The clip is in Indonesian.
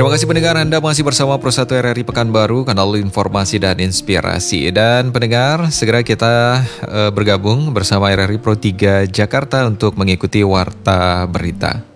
Terima kasih pendengar, Anda masih bersama Pro1 RRI Pekanbaru, kanal informasi dan inspirasi. Dan pendengar, segera kita bergabung bersama RRI Pro 3 Jakarta untuk mengikuti Warta Berita.